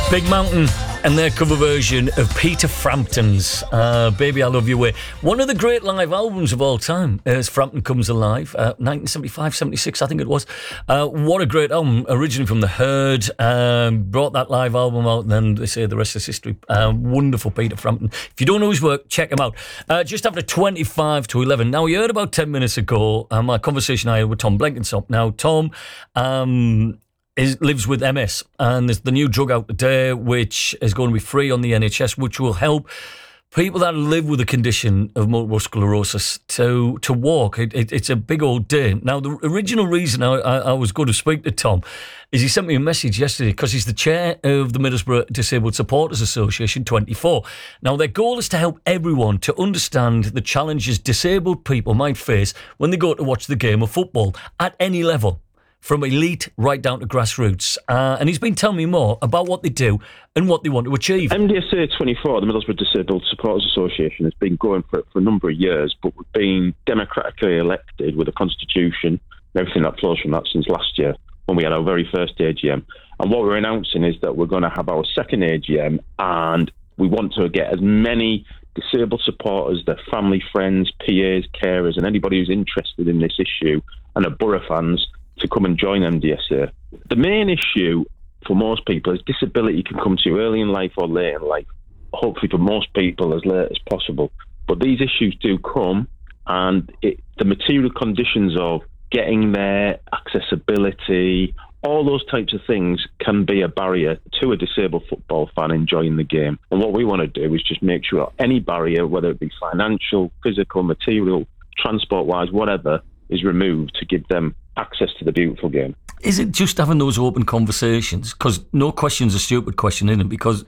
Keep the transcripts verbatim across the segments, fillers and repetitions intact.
Big Mountain and their cover version of Peter Frampton's uh, Baby I Love Your Way. One of the great live albums of all time as Frampton Comes Alive, uh, nineteen seventy-five, seventy-six I think it was. Uh, what a great album, originally from The Herd, um, brought that live album out and then they say the rest is history. Uh, wonderful Peter Frampton. If you don't know his work, check him out. Uh, just after twenty-five to eleven. Now, you heard about ten minutes ago uh, my conversation I had with Tom Blenkinsop. Now, Tom... Um, Is, lives with M S, and there's the new drug out today which is going to be free on the N H S, which will help people that live with the condition of multiple sclerosis to to walk. It, it, it's a big old day. Now, the original reason I, I, I was going to speak to Tom is he sent me a message yesterday because he's the chair of the Middlesbrough Disabled Supporters Association twenty-four. Now, their goal is to help everyone to understand the challenges disabled people might face when they go to watch the game of football at any level, from elite right down to grassroots. Uh, and he's been telling me more about what they do and what they want to achieve. M D S A twenty-four, the Middlesbrough Disabled Supporters Association, has been going for it for a number of years, but we've been democratically elected with a constitution and everything that flows from that since last year when we had our very first A G M. And what we're announcing is that we're going to have our second A G M, and we want to get as many disabled supporters, their family, friends, P As, carers, and anybody who's interested in this issue and are Borough fans to come and join M D S A. The main issue for most people is disability can come to you early in life or late in life, hopefully for most people as late as possible. But these issues do come, and it, the material conditions of getting there, accessibility, all those types of things can be a barrier to a disabled football fan enjoying the game. And what we want to do is just make sure any barrier, whether it be financial, physical, material, transport-wise, whatever, is removed to give them access to the beautiful game. Is it just having those open conversations? Because no question's a stupid question, isn't it? Because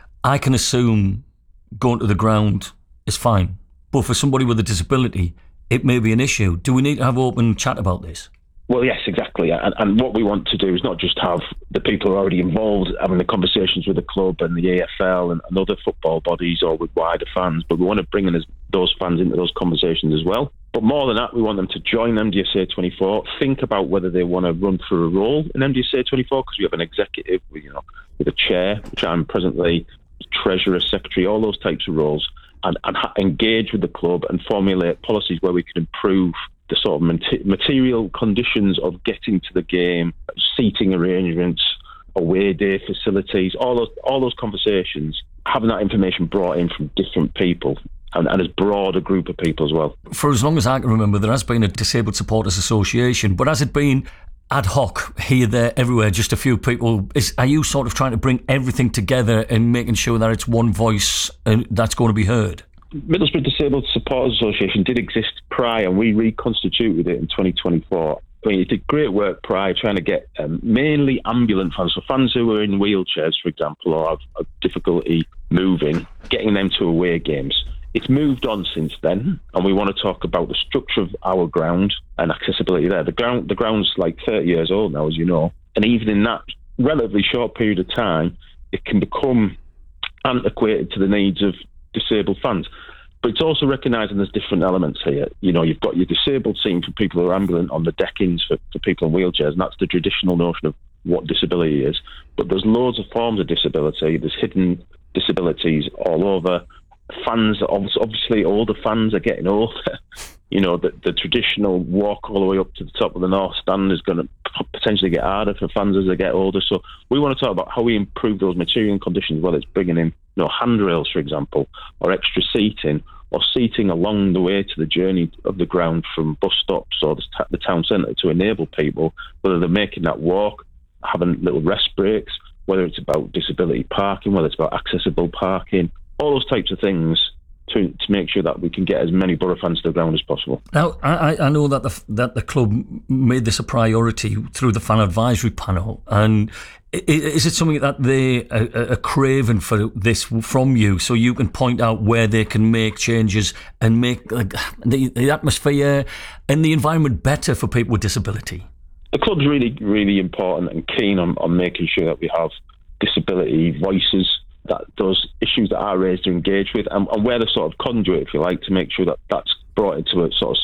I can assume going to the ground is fine, but for somebody with a disability, it may be an issue. Do we need to have open chat about this? Well, yes, exactly. And, and what we want to do is not just have the people who are already involved having the conversations with the club and the A F L and, and other football bodies or with wider fans, but we want to bring in as, those fans into those conversations as well. But more than that, we want them to join M D S A twenty-four, think about whether they want to run for a role in M D S A twenty-four, because we have an executive, you know, with a chair, which I'm presently treasurer, secretary, all those types of roles, and, and ha- engage with the club and formulate policies where we can improve the sort of mat- material conditions of getting to the game, seating arrangements, away day facilities, all those all those conversations, having that information brought in from different people and, and as broad a group of people as well. For as long as I can remember, there has been a Disabled Supporters Association, but has it been ad hoc, here, there, everywhere, just a few people? Is, are you sort of trying to bring everything together and making sure that it's one voice and that's going to be heard? Middlesbrough Disabled Supporters Association did exist prior, and we reconstituted it in twenty twenty-four. I mean, it did great work prior, trying to get um, mainly ambulant fans, so fans who are in wheelchairs, for example, or have, have difficulty moving, getting them to away games. It's moved on since then, and we want to talk about the structure of our ground and accessibility there. The ground, the ground's like thirty years old now, as you know, and even in that relatively short period of time, it can become antiquated to the needs of disabled fans. But it's also recognising there's different elements here. You know, you've got your disabled seating for people who are ambulant on the deckings for, for people in wheelchairs, and that's the traditional notion of what disability is. But there's loads of forms of disability. There's hidden disabilities all over. Fans, obviously, older fans are getting older. You know, the, the traditional walk all the way up to the top of the North Stand is going to potentially get harder for fans as they get older. So we want to talk about how we improve those material conditions, whether it's bringing in, you know, handrails, for example, or extra seating, or seating along the way to the journey of the ground from bus stops or the, t- the town centre to enable people, whether they're making that walk, having little rest breaks, whether it's about disability parking, whether it's about accessible parking, all those types of things to to make sure that we can get as many Borough fans to the ground as possible. Now, I, I know that the that the club made this a priority through the fan advisory panel, and is it something that they are, are craving for this from you, so you can point out where they can make changes and make like, the, the atmosphere and the environment better for people with disability? The club's really, really important and keen on, on making sure that we have disability voices, that those issues that are raised are engaged with, and, and we're the sort of conduit, if you like, to make sure that that's brought into a sort of